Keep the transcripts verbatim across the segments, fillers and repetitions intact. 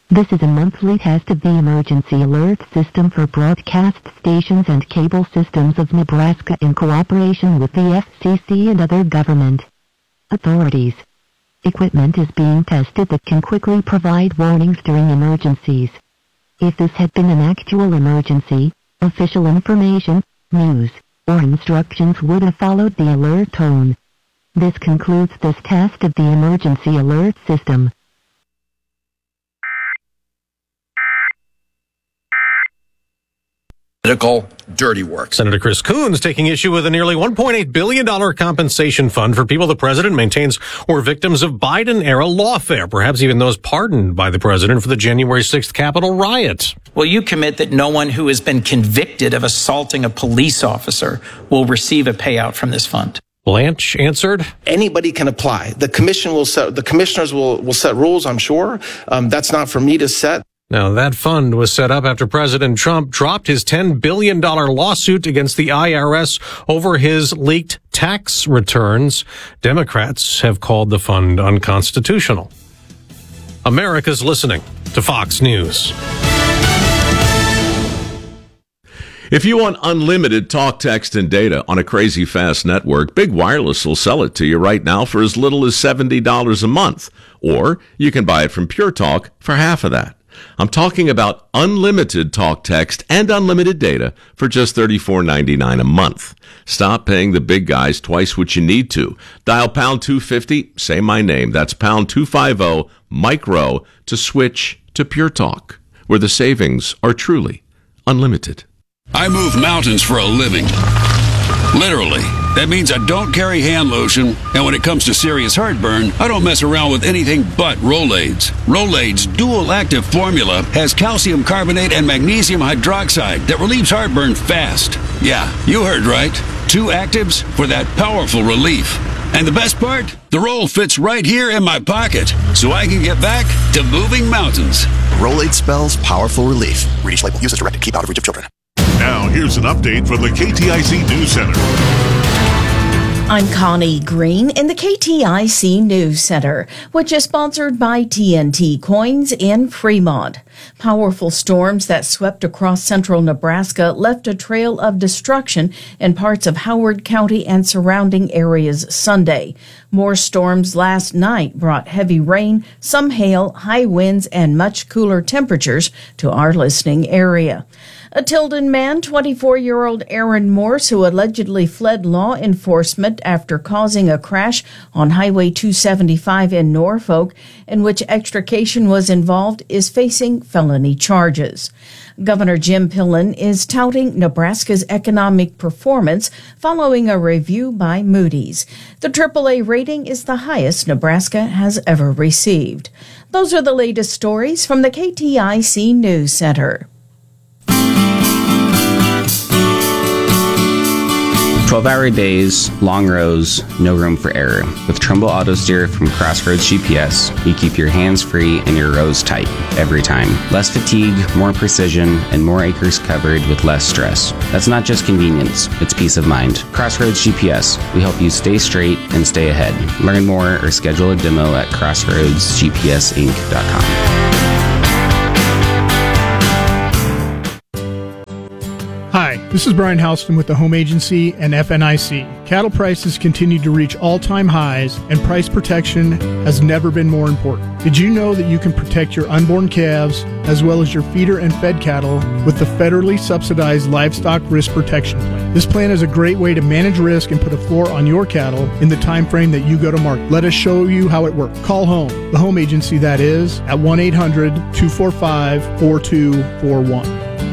This is a monthly test of the Emergency Alert System for broadcast stations and cable systems of Nebraska in cooperation with the F C C and other government authorities. Equipment is being tested that can quickly provide warnings during emergencies. If this had been an actual emergency, official information, news, or instructions would have followed the alert tone. This concludes this test of the Emergency Alert System. Political dirty work. Senator Chris Coons taking issue with a nearly one point eight billion dollars compensation fund for people the president maintains were victims of Biden-era lawfare, perhaps even those pardoned by the president for the January sixth Capitol riots. Will you commit that no one who has been convicted of assaulting a police officer will receive a payout from this fund? Blanche answered, anybody can apply. The commission will set, the commissioners will, will set rules, I'm sure. Um, that's not for me to set. Now, that fund was set up after President Trump dropped his ten billion dollars lawsuit against the I R S over his leaked tax returns. Democrats have called the fund unconstitutional. America's listening to Fox News. If you want unlimited talk, text, and data on a crazy fast network, Big Wireless will sell it to you right now for as little as seventy dollars a month. Or you can buy it from Pure Talk for half of that. I'm talking about unlimited talk, text, and unlimited data for just thirty-four ninety-nine a month. Stop paying the big guys twice what you need to. Dial pound two fifty, say my name. That's pound two fifty, micro, to switch to Pure Talk, where the savings are truly unlimited. I move mountains for a living. Literally. That means I don't carry hand lotion, and when it comes to serious heartburn, I don't mess around with anything but Rolaids. Rolaids' dual-active formula has calcium carbonate and magnesium hydroxide that relieves heartburn fast. Yeah, you heard right. Two actives for that powerful relief. And the best part? The roll fits right here in my pocket, so I can get back to moving mountains. Rolaid spells powerful relief. Read each label. Use as directed. Keep out of reach of children. Now, here's an update from the K T I C News Center. I'm Connie Green in the K T I C News Center, which is sponsored by T N T Coins in Fremont. Powerful storms that swept across central Nebraska left a trail of destruction in parts of Howard County and surrounding areas Sunday. More storms last night brought heavy rain, some hail, high winds, and much cooler temperatures to our listening area. A Tilden man, twenty-four-year-old Aaron Morse, who allegedly fled law enforcement after causing a crash on Highway two seventy-five in Norfolk, in which extrication was involved, is facing felony charges. Governor Jim Pillen is touting Nebraska's economic performance following a review by Moody's. The triple A rating is the highest Nebraska has ever received. Those are the latest stories from the K T I C News Center. twelve-hour days, long rows, no room for error. With Trumbull Auto Steer from Crossroads G P S, you keep your hands free and your rows tight every time. Less fatigue, more precision, and more acres covered with less stress. That's not just convenience, it's peace of mind. Crossroads G P S, we help you stay straight and stay ahead. Learn more or schedule a demo at crossroads g p s inc dot com. Hi, this is Brian Houston with the Home Agency and F N I C. Cattle prices continue to reach all-time highs, and price protection has never been more important. Did you know that you can protect your unborn calves as well as your feeder and fed cattle with the federally subsidized Livestock Risk Protection Plan? This plan is a great way to manage risk and put a floor on your cattle in the time frame that you go to market. Let us show you how it works. Call home, the Home Agency that is, at one eight hundred two four five four two four one.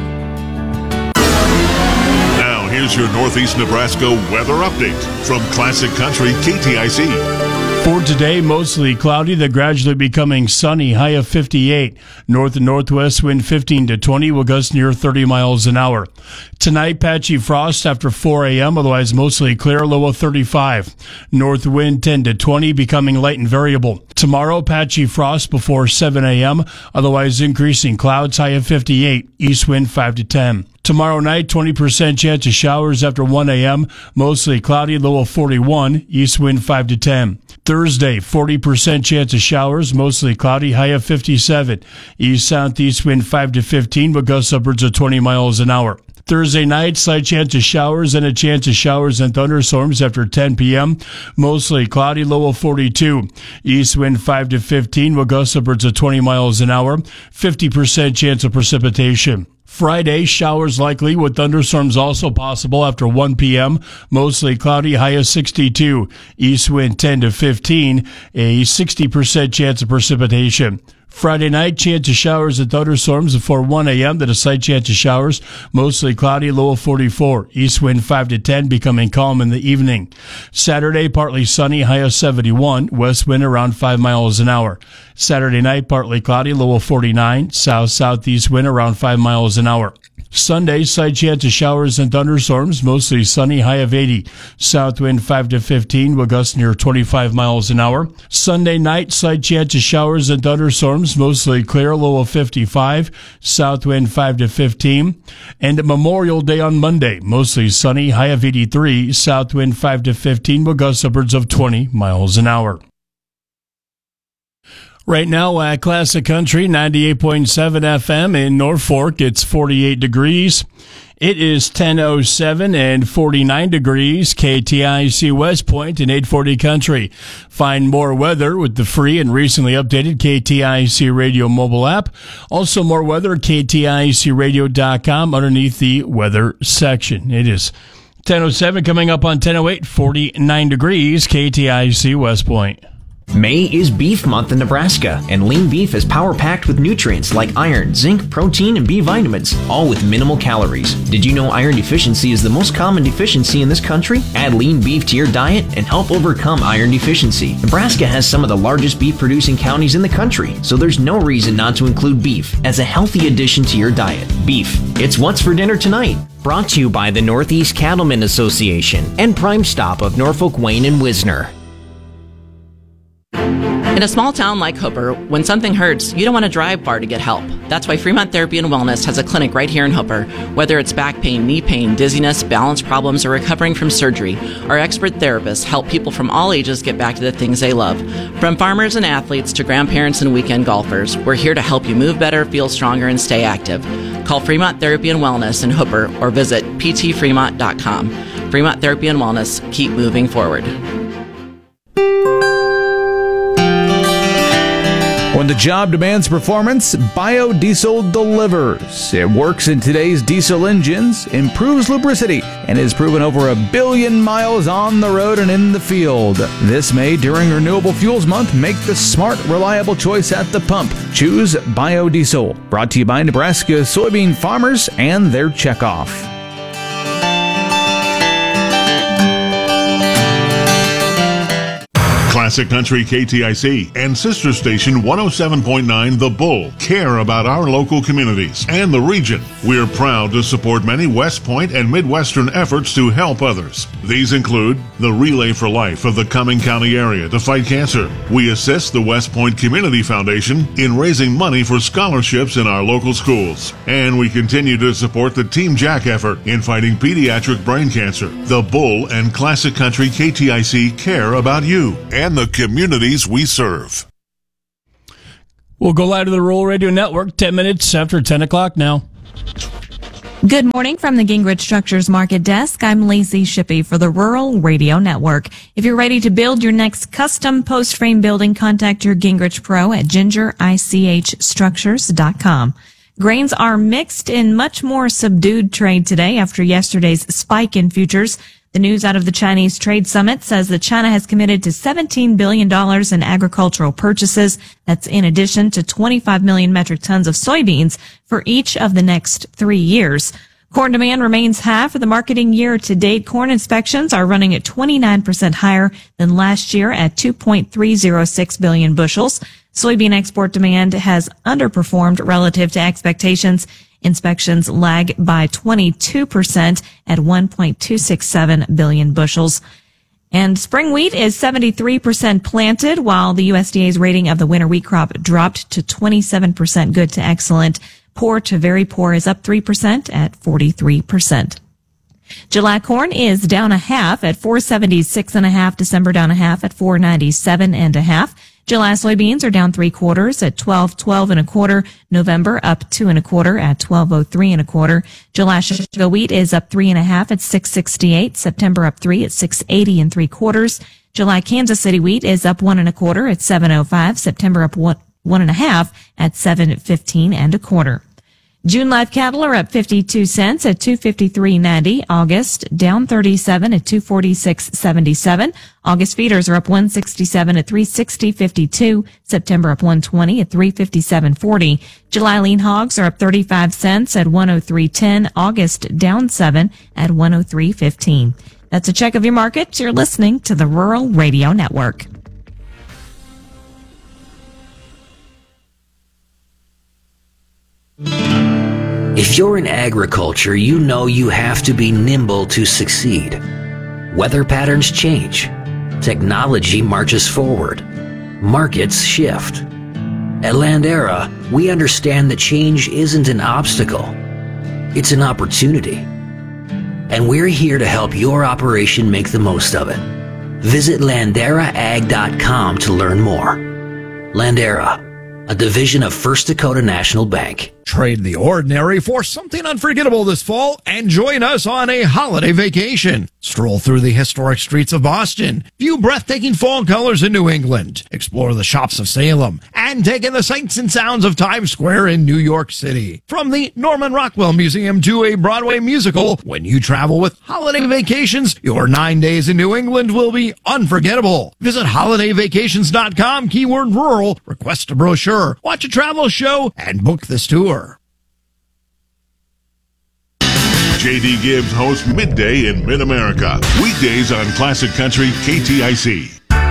Here's your Northeast Nebraska weather update from Classic Country K T I C. For today, mostly cloudy, then gradually becoming sunny, high of fifty-eight. North and northwest wind fifteen to twenty will gust near thirty miles an hour. Tonight, patchy frost after four a.m., otherwise mostly clear, low of thirty-five. North wind ten to twenty, becoming light and variable. Tomorrow, patchy frost before seven a.m., otherwise increasing clouds, high of fifty-eight. East wind five to ten. Tomorrow night, twenty percent chance of showers after one a.m., mostly cloudy, low of forty-one, east wind five to ten. Thursday, forty percent chance of showers, mostly cloudy, high of fifty-seven, east-southeast wind five to fifteen, with gusts upwards of twenty miles an hour. Thursday night, slight chance of showers and a chance of showers and thunderstorms after ten p.m. Mostly cloudy, low of forty-two. East wind five to fifteen, with gusts upwards of twenty miles an hour. fifty percent chance of precipitation. Friday, showers likely with thunderstorms also possible after one p.m. Mostly cloudy, high of sixty-two. East wind ten to fifteen, a sixty percent chance of precipitation. Friday night, chance of showers and thunderstorms before one a.m. Then a slight chance of showers, mostly cloudy, low of forty-four. East wind five to ten, becoming calm in the evening. Saturday, partly sunny, high of seventy-one. West wind around five miles an hour. Saturday night, partly cloudy, low of forty-nine. South-southeast wind around five miles an hour. Sunday, slight chance of showers and thunderstorms, mostly sunny, high of eighty. South wind five to fifteen, with gusts near twenty-five miles an hour. Sunday night, slight chance of showers and thunderstorms, mostly clear, low of fifty-five. South wind five to fifteen. And Memorial Day on Monday, mostly sunny, high of eighty-three. South wind five to fifteen, with gusts upwards of twenty miles an hour. Right now at Classic Country ninety-eight point seven F M in Norfolk, it's forty-eight degrees. It is ten oh seven and forty-nine degrees, K T I C West Point in eight forty Country. Find more weather with the free and recently updated K T I C Radio mobile app. Also more weather at K T I C radio dot com underneath the weather section. It is ten oh seven coming up on ten oh eight, forty-nine degrees, K T I C West Point. May is Beef Month in Nebraska, and lean beef is power-packed with nutrients like iron, zinc, protein, and B vitamins, all with minimal calories. Did you know iron deficiency is the most common deficiency in this country? Add lean beef to your diet and help overcome iron deficiency. Nebraska has some of the largest beef-producing counties in the country, so there's no reason not to include beef as a healthy addition to your diet. Beef, it's what's for dinner tonight. Brought to you by the Northeast Cattlemen Association and Prime Stop of Norfolk, Wayne, and Wisner. In a small town like Hooper, when something hurts, you don't want to drive far to get help. That's why Fremont Therapy and Wellness has a clinic right here in Hooper. Whether it's back pain, knee pain, dizziness, balance problems, or recovering from surgery, our expert therapists help people from all ages get back to the things they love. From farmers and athletes to grandparents and weekend golfers, we're here to help you move better, feel stronger, and stay active. Call Fremont Therapy and Wellness in Hooper or visit p t fremont dot com. Fremont Therapy and Wellness, keep moving forward. When the job demands performance, biodiesel delivers. It works in today's diesel engines, improves lubricity, and is proven over a billion miles on the road and in the field. This May, during Renewable Fuels Month, make the smart, reliable choice at the pump. Choose biodiesel. Brought to you by Nebraska soybean farmers and their checkoff. Classic Country K T I C and sister station one oh seven point nine The Bull care about our local communities and the region. We're proud to support many West Point and Midwestern efforts to help others. These include the Relay for Life of the Cumming County area to fight cancer. We assist the West Point Community Foundation in raising money for scholarships in our local schools. And we continue to support the Team Jack effort in fighting pediatric brain cancer. The Bull and Classic Country K T I C care about you and the communities we serve. We'll go live to the Rural Radio Network ten minutes after ten o'clock now. Good morning from the Gingrich Structures Market Desk. I'm Lacey Shippey for the Rural Radio Network. If you're ready to build your next custom post frame building, contact your Gingrich Pro at ginger ich structures dot com. Grains are mixed in much more subdued trade today after yesterday's spike in futures. The news out of the Chinese Trade Summit says that China has committed to seventeen billion dollars in agricultural purchases. That's in addition to twenty-five million metric tons of soybeans for each of the next three years. Corn demand remains high for the marketing year to date. Corn inspections are running at twenty-nine percent higher than last year at two point three oh six billion bushels. Soybean export demand has underperformed relative to expectations. Inspections lag by twenty-two percent at one point two six seven billion bushels. And spring wheat is seventy-three percent planted, while the U S D A's rating of the winter wheat crop dropped to twenty-seven percent good to excellent. Poor to very poor is up three percent at forty-three percent. July corn is down a half at four seventy-six and a half. December down a half at four ninety-seven and a half. July soybeans are down three quarters at twelve twelve and a quarter. November up two and a quarter at twelve oh three and a quarter. July Chicago wheat is up three and a half at six sixty-eight. September up three at six eighty and three quarters. July Kansas City wheat is up one and a quarter at seven oh five. September up one one and a half at seven fifteen and a quarter. June live cattle are up fifty-two cents at two fifty-three ninety. August down thirty-seven at two forty-six seventy-seven. August feeders are up one sixty-seven at three sixty fifty-two. September up one twenty at three fifty-seven forty. July lean hogs are up thirty-five cents at one oh three ten. August down seven at one oh three fifteen. That's a check of your market. You're listening to the Rural Radio Network. If you're in agriculture, you know you have to be nimble to succeed. Weather patterns change. Technology marches forward. Markets shift. At Landera, we understand that change isn't an obstacle. It's an opportunity. And we're here to help your operation make the most of it. Visit landera ag dot com to learn more. Landera, a division of First Dakota National Bank. Trade the ordinary for something unforgettable this fall and join us on a holiday vacation. Stroll through the historic streets of Boston, view breathtaking fall colors in New England, explore the shops of Salem, and take in the sights and sounds of Times Square in New York City. From the Norman Rockwell Museum to a Broadway musical, when you travel with Holiday Vacations, your nine days in New England will be unforgettable. Visit holiday vacations dot com, keyword rural, request a brochure, watch a travel show, and book this tour. J D Gibbs hosts Midday in Mid-America. Weekdays on Classic Country K T I C.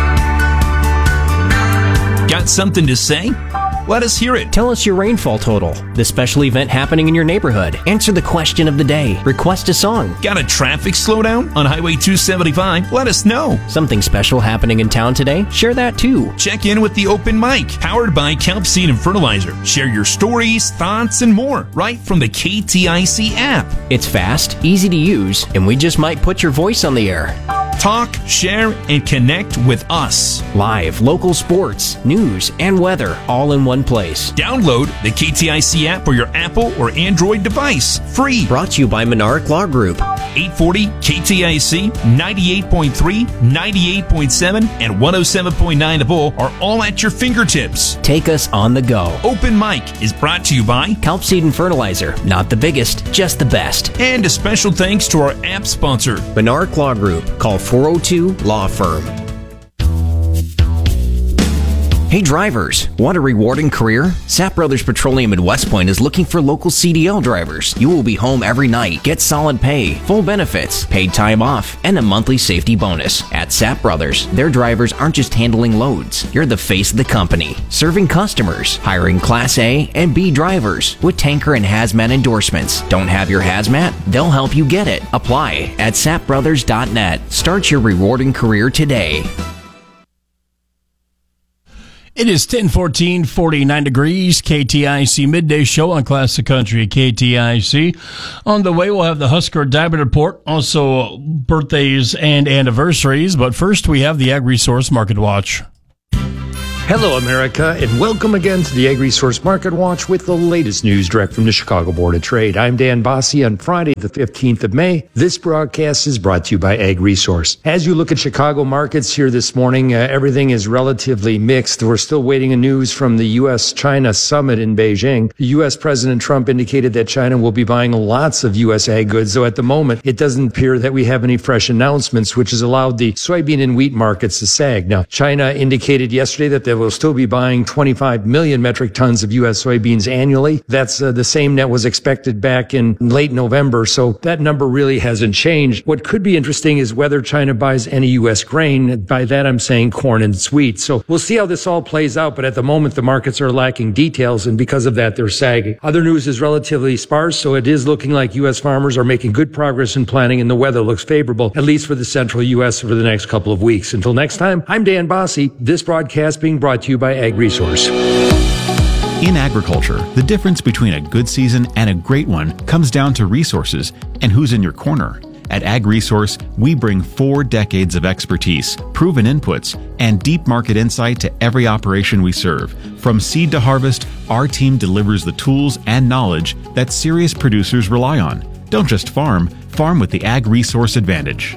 Got something to say? Let us hear it. Tell us your rainfall total, the special event happening in your neighborhood. Answer the question of the day. Request a song. Got a traffic slowdown on Highway two seventy-five? Let us know. Something special happening in town today? Share that too. Check in with the Open Mic, powered by Kelp Seed and Fertilizer. Share your stories, thoughts, and more right from the K T I C app. It's fast, easy to use, and we just might put your voice on the air. Talk, share, and connect with us. Live, local sports, news, and weather all in one place. Download the K T I C app for your Apple or Android device. Free. Brought to you by Monarch Law Group. eight forty K T I C, ninety-eight point three, ninety-eight point seven, and one oh seven point nine The Bull are all at your fingertips. Take us on the go. Open Mic is brought to you by Kelp Seed and Fertilizer. Not the biggest, just the best. And a special thanks to our app sponsor, Monarch Law Group. Call four oh two Law Firm. Hey drivers, want a rewarding career? Sapp Brothers Petroleum in West Point is looking for local C D L drivers. You will be home every night, get solid pay, full benefits, paid time off, and a monthly safety bonus. At Sapp Brothers, their drivers aren't just handling loads. You're the face of the company, serving customers, hiring Class A and B drivers with tanker and hazmat endorsements. Don't have your hazmat? They'll help you get it. Apply at sapp brothers dot net. Start your rewarding career today. It is ten fourteen, forty-nine degrees, K T I C Midday Show on Classic Country K T I C. On the way, we'll have the Husker Diamond Report, also birthdays and anniversaries. But first, we have the Ag Resource Market Watch. Hello, America, and welcome again to the Ag Resource Market Watch with the latest news direct from the Chicago Board of Trade. I'm Dan Bossie on Friday, the fifteenth of May. This broadcast is brought to you by Ag Resource. As you look at Chicago markets here this morning, uh, everything is relatively mixed. We're still waiting on news from the U S China summit in Beijing. U S President Trump indicated that China will be buying lots of U S ag goods, though at the moment it doesn't appear that we have any fresh announcements, which has allowed the soybean and wheat markets to sag. Now, China indicated yesterday that they will still be buying twenty-five million metric tons of U S soybeans annually. That's uh, the same that was expected back in late November, so that number really hasn't changed. What could be interesting is whether China buys any U S grain. By that, I'm saying corn and wheat. So we'll see how this all plays out, but at the moment, the markets are lacking details, and because of that, they're sagging. Other news is relatively sparse, so it is looking like U S farmers are making good progress in planting, and the weather looks favorable, at least for the central U S for the next couple of weeks. Until next time, I'm Dan Bossie. This broadcast being brought to you by Ag Resource. In agriculture, the difference between a good season and a great one comes down to resources and who's in your corner. At AgResource, we bring four decades of expertise, proven inputs, and deep market insight to every operation we serve. From seed to harvest, our team delivers the tools and knowledge that serious producers rely on. Don't just farm, farm with the AgResource advantage.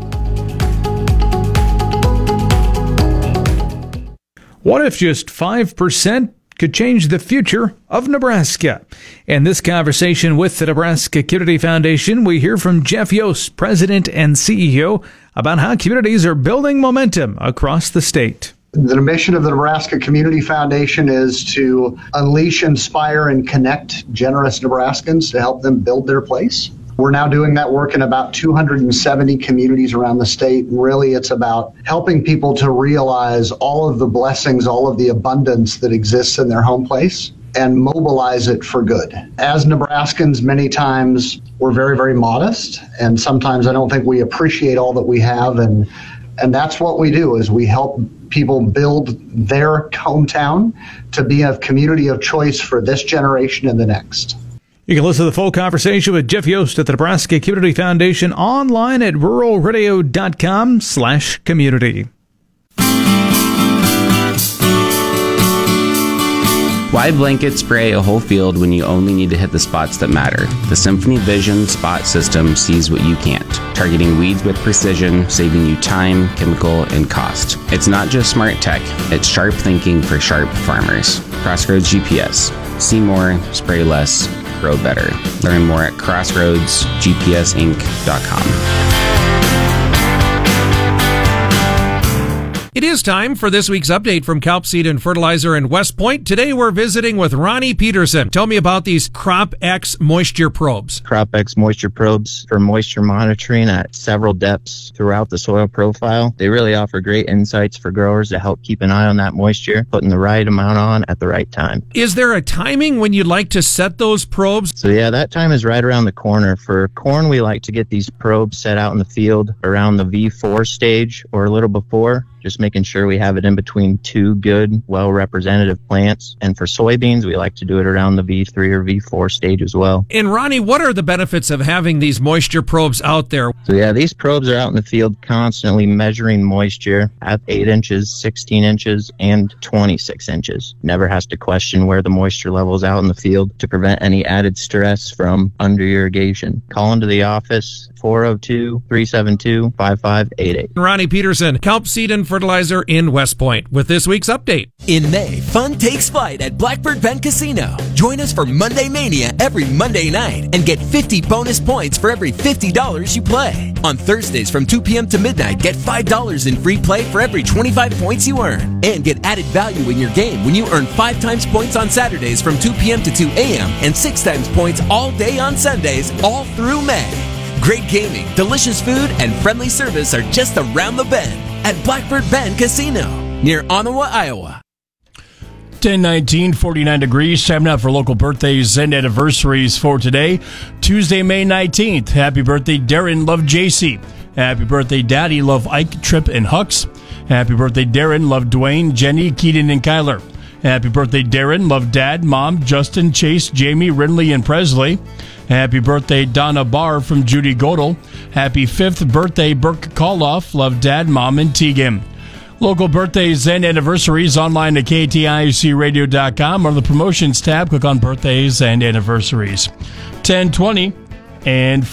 What if just five percent could change the future of Nebraska? In this conversation with the Nebraska Community Foundation, we hear from Jeff Yost, President and C E O, about how communities are building momentum across the state. The mission of the Nebraska Community Foundation is to unleash, inspire, and connect generous Nebraskans to help them build their place. We're now doing that work in about two hundred seventy communities around the state. And really, it's about helping people to realize all of the blessings, all of the abundance that exists in their home place and mobilize it for good. As Nebraskans, many times we're very, very modest. And sometimes I don't think we appreciate all that we have. And, and that's what we do, is we help people build their hometown to be a community of choice for this generation and the next. You can listen to the full conversation with Jeff Yost at the Nebraska Community Foundation online at rural radio dot com slash community. Why blanket spray a whole field when you only need to hit the spots that matter? The Symphony Vision Spot System sees what you can't, targeting weeds with precision, saving you time, chemical, and cost. It's not just smart tech, it's sharp thinking for sharp farmers. Crossroads G P S. See more, spray less, grow better. Learn more at crossroads g p s inc dot com. It is time for this week's update from Kelp Seed and Fertilizer in West Point. Today we're visiting with Ronnie Peterson. Tell me about these Crop X moisture probes. Crop X moisture probes for moisture monitoring at several depths throughout the soil profile. They really offer great insights for growers to help keep an eye on that moisture, putting the right amount on at the right time. Is there a timing when you'd like to set those probes? So yeah, that time is right around the corner. For corn, we like to get these probes set out in the field around the V four stage or a little before, just making sure we have it in between two good, well-representative plants. And for soybeans, we like to do it around the V three or V four stage as well. And Ronnie, what are the benefits of having these moisture probes out there? So yeah, these probes are out in the field constantly measuring moisture at eight inches, sixteen inches, and twenty-six inches. Never has to question where the moisture level is out in the field to prevent any added stress from under irrigation. Call into the office, four oh two, three seven two, five five eight eight. Ronnie Peterson, Kelp Seed and Fertilizer in West Point, with this week's update. In May, fun takes flight at Blackbird Bend Casino. Join us for Monday Mania every Monday night and get fifty bonus points for every fifty dollars you play. On Thursdays from two p.m. to midnight, get five dollars in free play for every twenty-five points you earn. And get added value in your game when you earn five times points on Saturdays from two p.m. to two a.m. and six times points all day on Sundays, all through May. Great gaming, delicious food, and friendly service are just around the bend at Blackbird Bend Casino near Ottawa, Iowa. ten nineteen, forty-nine degrees. Time now for local birthdays and anniversaries for today. Tuesday, May nineteenth. Happy birthday, Darren. Love J C. Happy birthday, Daddy. Love Ike, Tripp, and Hux. Happy birthday, Darren. Love Dwayne, Jenny, Keaton, and Kyler. Happy birthday, Darren. Love Dad, Mom, Justin, Chase, Jamie, Rinley, and Presley. Happy birthday, Donna Barr from Judy Godel. Happy fifth birthday, Burke Koloff. Love Dad, Mom, and Tegan. Local birthdays and anniversaries online at K T I C radio dot com or the promotions tab. Click on birthdays and anniversaries. ten twenty and